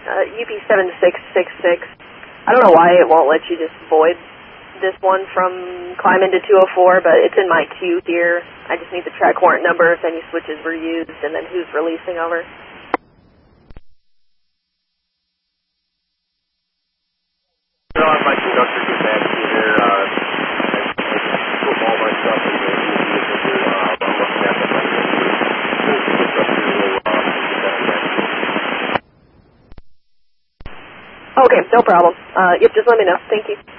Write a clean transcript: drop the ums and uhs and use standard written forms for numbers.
UP7666. I don't know why it won't let you just void this one from climb into 204, but it's in my queue here. I just need the track warrant number if any switches were used, and then who's releasing over. My conductor gets back to you here. I put all my stuff in there. I'm looking at them. Okay, no problem. Yep, just let me know. Thank you.